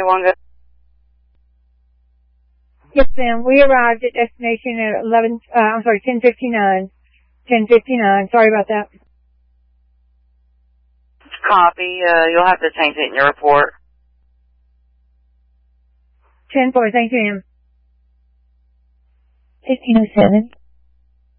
31 good? Yes, ma'am. We arrived at destination at 10:59. 10:59. Sorry about that. Copy. You'll have to change it in your report. 10-4. Thank you, ma'am. 1507.